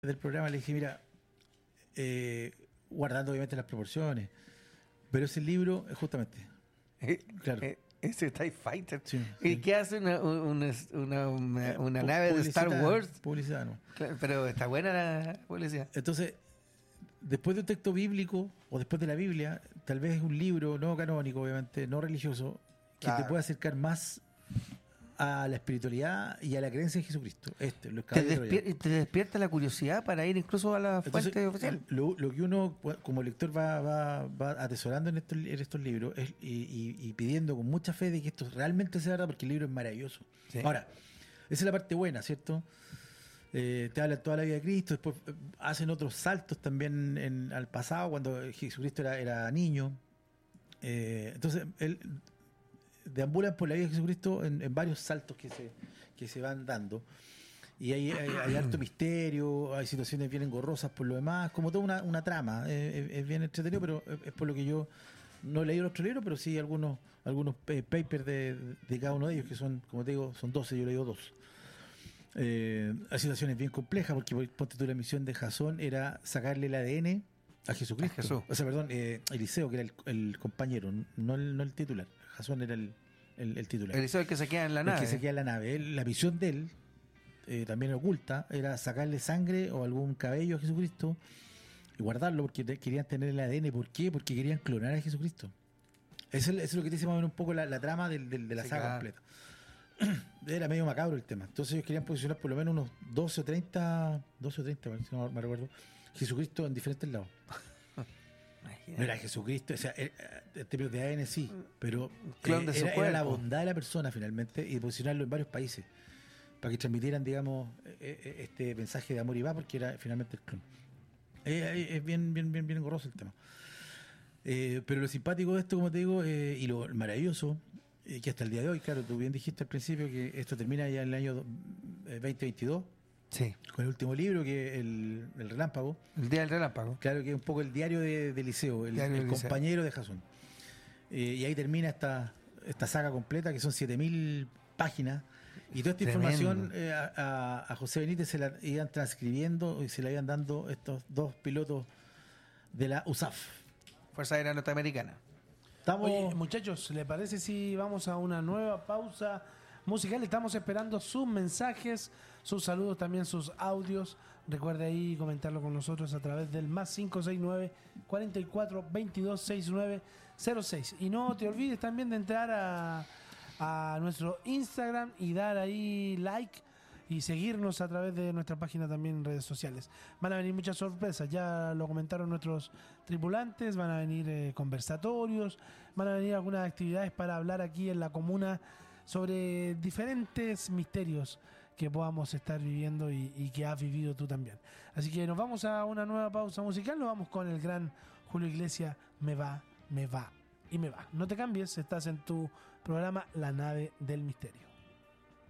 del programa le dije, mira, guardando obviamente las proporciones, pero ese libro, justamente, claro. Ese TIE Fighter. Sí, ¿Y sí. qué hace una nave de Star Wars? Publicidad, no. Claro, pero está buena la publicidad. Entonces, después de un texto bíblico, o después de la Biblia, tal vez es un libro no canónico, obviamente, no religioso, que Claro. te puede acercar más a la espiritualidad y a la creencia en Jesucristo. Los Te, caballos troyanos. te despierta la curiosidad para ir incluso a la fuente Entonces, oficial. lo que uno como lector va atesorando en estos libros y pidiendo con mucha fe de que esto realmente sea verdad, porque el libro es maravilloso. Sí. Ahora, esa es la parte buena, ¿cierto? Te hablan toda la vida de Cristo, después hacen otros saltos también al pasado, cuando Jesucristo era niño. Entonces, él deambulan por la vida de Jesucristo en varios saltos que se van dando. Y hay harto misterio, hay situaciones bien engorrosas por lo demás, como toda una trama. Es bien entretenido, pero es por lo que yo no he leído el otro libro, pero sí algunos papers de cada uno de ellos, que son, como te digo, son 12, yo he leído 2. Hay situaciones bien complejas, porque ponte tú, la misión de Jasón era sacarle el ADN a Jesucristo. A Jesús. O sea, perdón, Eliseo, que era el compañero, no el titular. Jasón era el titular. Eliseo es el que se queda en la El nave. que se queda en la nave. La misión de él, también oculta, era sacarle sangre o algún cabello a Jesucristo y guardarlo, porque querían tener el ADN. ¿Por qué? Porque querían clonar a Jesucristo. Eso es lo que te dice más o menos un poco la trama de la Sí, saga claro. completa. Era medio macabro el tema. Entonces ellos querían posicionar por lo menos unos 12 o 30, si no me recuerdo, Jesucristo en diferentes lados. Imagínate. No era Jesucristo, o sea, en términos de ADN sí, pero Clon de su era la cuerpo. bondad de la persona finalmente, y posicionarlo en varios países para que transmitieran, digamos, este mensaje de amor y paz, porque era finalmente el clon. Es bien engorroso el tema. Pero lo simpático de esto, como te digo, y lo maravilloso, que hasta el día de hoy, claro, tú bien dijiste al principio que esto termina ya en el año 2022, Sí, con el último libro, que es el Relámpago. el día del relámpago. Claro, que es un poco el diario de Eliseo, el Diario de Eliseo. compañero de Jasón. Y ahí termina esta saga completa, que son 7000 páginas. Y toda esta Tremendo. información a José Benítez se la iban transcribiendo y se la iban dando estos dos pilotos de la USAF. Fuerza Aérea Norteamericana. Estamos. Oye, muchachos, ¿le parece si vamos a una nueva pausa musical? Estamos esperando sus mensajes, sus saludos, también sus audios. Recuerde ahí comentarlo con nosotros a través del más 569 44 22 69 06. Y no te olvides también de entrar a nuestro Instagram y dar ahí like y seguirnos a través de nuestra página también en redes sociales. Van a venir muchas sorpresas, ya lo comentaron nuestros tripulantes, van a venir conversatorios, van a venir algunas actividades para hablar aquí en la comuna sobre diferentes misterios que podamos estar viviendo y que has vivido tú también. Así que nos vamos a una nueva pausa musical, nos vamos con el gran Julio Iglesias, Me va y me va. No te cambies, estás en tu programa La Nave del Misterio.